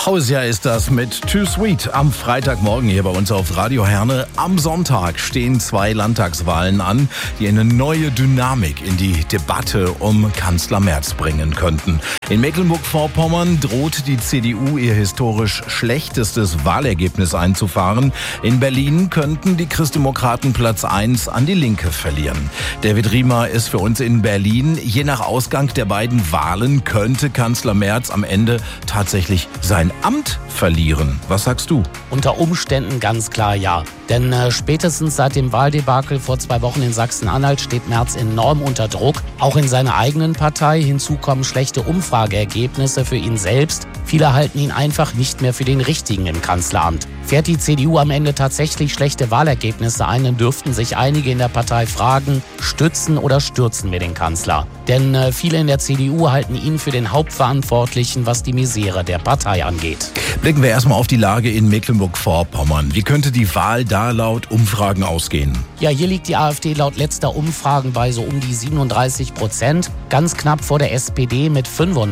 Hausia ist das mit Too Sweet am Freitagmorgen hier bei uns auf Radio Herne. Am Sonntag stehen 2 Landtagswahlen an, die eine neue Dynamik in die Debatte um Kanzler Merz bringen könnten. In Mecklenburg-Vorpommern droht die CDU ihr historisch schlechtestes Wahlergebnis einzufahren. In Berlin könnten die Christdemokraten Platz 1 an die Linke verlieren. David Riemer ist für uns in Berlin. Je nach Ausgang der beiden Wahlen könnte Kanzler Merz am Ende tatsächlich sein Amt verlieren. Was sagst du? Unter Umständen ganz klar ja. Denn spätestens seit dem Wahldebakel vor 2 Wochen in Sachsen-Anhalt steht Merz enorm unter Druck. Auch in seiner eigenen Partei. Hinzu kommen schlechte Umfrageergebnisse für ihn selbst. Viele halten ihn einfach nicht mehr für den Richtigen im Kanzleramt. Fährt die CDU am Ende tatsächlich schlechte Wahlergebnisse ein, dann dürften sich einige in der Partei fragen, stützen oder stürzen wir den Kanzler? Denn viele in der CDU halten ihn für den Hauptverantwortlichen, was die Misere der Partei angeht. Blicken wir erstmal auf die Lage in Mecklenburg-Vorpommern. Wie könnte die Wahl da laut Umfragen ausgehen? Ja, hier liegt die AfD laut letzter Umfragen bei so um die 37%, ganz knapp vor der SPD mit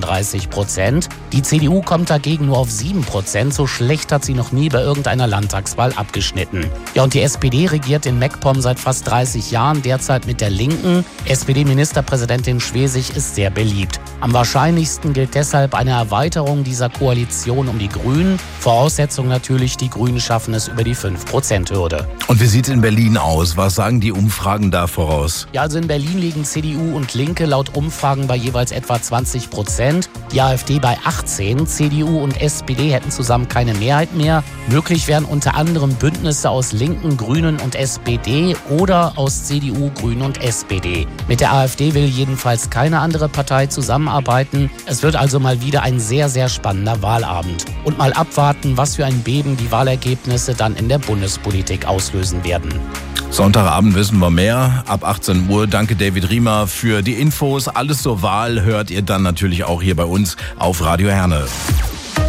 35%. Die CDU kommt dagegen nur auf 7%, so schlecht hat sie noch nie bei irgendeiner Landtagswahl abgeschnitten. Ja, und die SPD regiert in MacPom seit fast 30 Jahren, derzeit mit der Linken. SPD-Ministerpräsidentin Schwesig ist sehr beliebt. Am wahrscheinlichsten gilt deshalb eine Erweiterung dieser Koalition um die Grünen. Voraussetzung natürlich, die Grünen schaffen es über die 5%-Hürde. Und wie sieht es in Berlin aus? Was sagen die Umfragen da voraus? Ja, also in Berlin liegen CDU und Linke laut Umfragen bei jeweils etwa 20%. Die AfD bei 18%. CDU und SPD hätten zusammen keine Mehrheit mehr. Möglich wären unter anderem Bündnisse aus Linken, Grünen und SPD oder aus CDU, Grünen und SPD. Mit der AfD will jedenfalls keine andere Partei zusammenarbeiten. Es wird also mal wieder ein sehr, sehr spannender Wahlabend. Und mal abwarten, was für ein Beben die Wahlergebnisse dann in der Bundespolitik auslösen werden. Sonntagabend wissen wir mehr, ab 18 Uhr. Danke David Riemer für die Infos. Alles zur Wahl hört ihr dann natürlich auch hier bei uns auf Radio Herne.